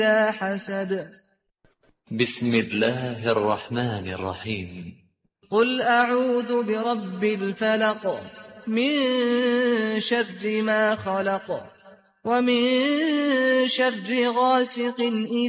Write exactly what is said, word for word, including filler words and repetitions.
إذا حسد. بسم الله الرحمن الرحيم. قل أعوذ برب الفلق من شر ما خلق ومن شر غاسق